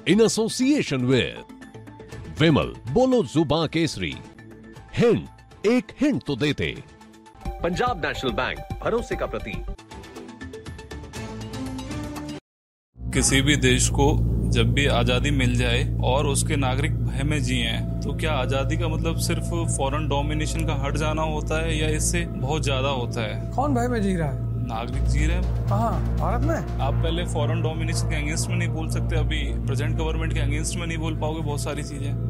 in association with विमल, बोलो जुबां Kesari. Hint, एक hint तो देते। पंजाब नेशनल बैंक, भरोसे का प्रतीक। किसी भी देश को जब भी आजादी मिल जाए और उसके नागरिक भय में जिए, तो क्या आजादी का मतलब सिर्फ फॉरेन डोमिनेशन का हट जाना होता है या इससे बहुत ज्यादा होता है? कौन भय में जी रहा है? नागरिक जी रहे हैं। कहाँ? भारत में? आप पहले फॉरेन डोमिनेशन के अगेंस्ट में नहीं बोल सकते, अभी प्रेजेंट गवर्नमेंट के अगेंस्ट में नहीं बोल पाओगे बहुत सारी चीजें।